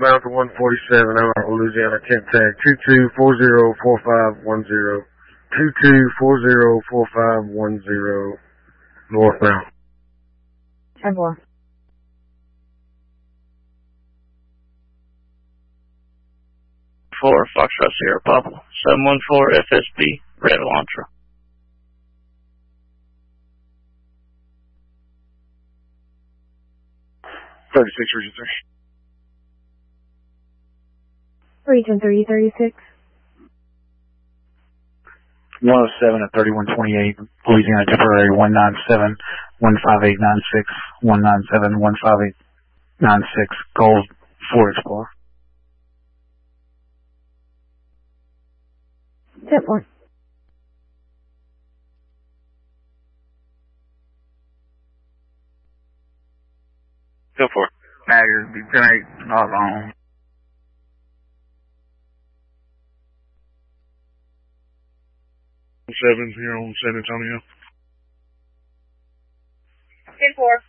northbound to 147, out Louisiana, temp tag 22404510, 22404510, northbound. 10-4. Foxtrot Sierra Papa, 714 FSB, Red Elantra. Region 336. 107 at 3128, Louisiana temporary 197 15896 197 15896, Gold Ford Explorer. 10-4. Go for it. Maggers, be 10-8, not long. Seven here on San Antonio. 10-4.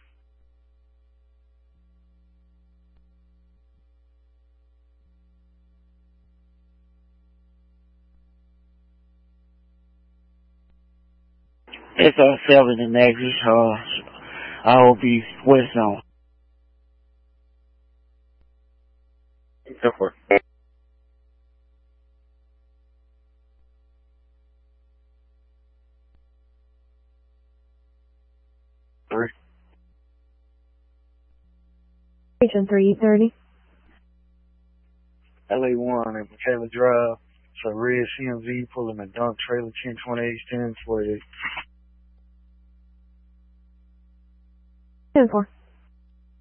It's 7 in Nexus, I will be west on. Go for it. Region 330. LA1 at Michaela Drive. It's a red CMV pulling a dump trailer 1028 1048. 10-4.